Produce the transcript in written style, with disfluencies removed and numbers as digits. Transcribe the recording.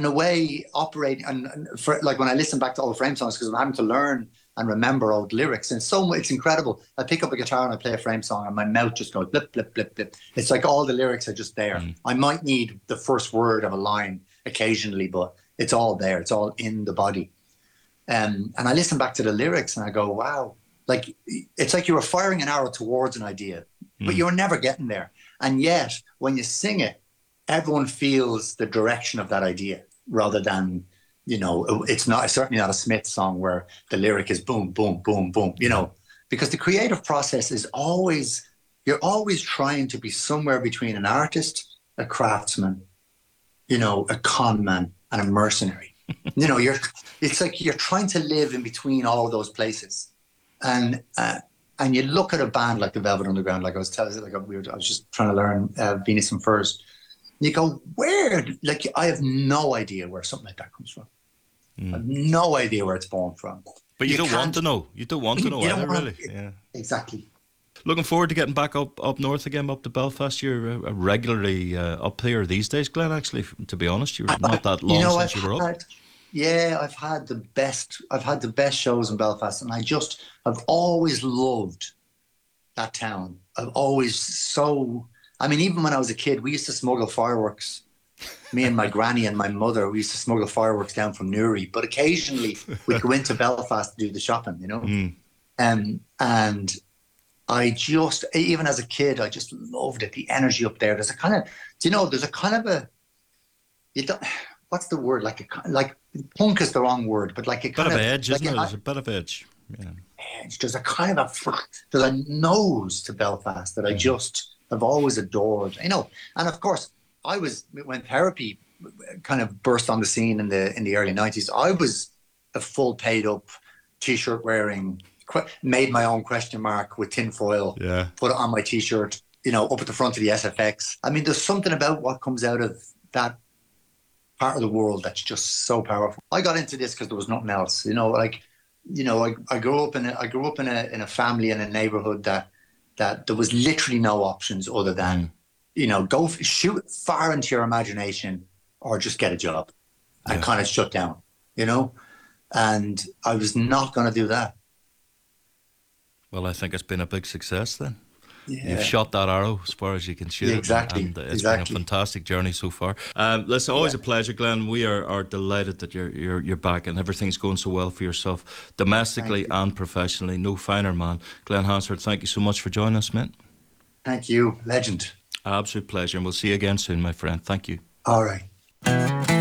in a way, operating and for like when I listen back to old Frame songs, because I'm having to learn and remember old lyrics, and it's incredible. I pick up a guitar and I play a Frame song, and my mouth just goes blip blip blip blip. It's like all the lyrics are just there. I might need the first word of a line occasionally, but it's all there. It's all in the body. And I listen back to the lyrics and I go, wow, like it's like you were firing an arrow towards an idea, but you were never getting there. And yet, when you sing it, everyone feels the direction of that idea, rather than, it's certainly not a Smith song where the lyric is boom, boom, boom, boom, because the creative process is you're always trying to be somewhere between an artist, a craftsman, a con man, and a mercenary. It's like you're trying to live in between all of those places. And you look at a band like the Velvet Underground, like I was telling you, I was just trying to learn Venus and Furs. And you go, where? Like, I have no idea where something like that comes from. I have no idea where it's born from. But you don't want to know. You don't want to know either, really. Yeah. Exactly. Looking forward to getting back up north again, up to Belfast. You're regularly up here these days, Glenn, actually, to be honest. You're not that long since you were up. I've had the best shows in Belfast, and I've always loved that town. Even when I was a kid, we used to smuggle fireworks. Me and my granny and my mother, we used to smuggle fireworks down from Newry, but occasionally we'd go into Belfast to do the shopping, And I just, even as a kid, I just loved it, the energy up there. There's a kind of, what's the word? Like punk is the wrong word, but like a kind of edge, isn't it? There's a bit of edge. Yeah. Edge. There's a nose to Belfast that I just have always adored. And of course, when therapy kind of burst on the scene in the early 90s, I was a full paid up t-shirt wearing, made my own question mark with tinfoil, put it on my t-shirt, up at the front of the SFX. I mean, there's something about what comes out of that part of the world that's just so powerful. I got into this because there was nothing else. I grew up in a family in a neighborhood that there was literally no options other than go shoot far into your imagination or just get a job and kind of shut down, and I was not going to do that. Well, I think it's been a big success then. Yeah. You've shot that arrow as far as you can shoot exactly. And it's been a fantastic journey so far. Listen, always a pleasure, Glenn. We are delighted that you're back and everything's going so well for yourself, domestically and professionally. No finer man. Glenn Hansard, thank you so much for joining us, mate. Thank you, legend. Absolute pleasure, and we'll see you again soon, my friend. Thank you. All right.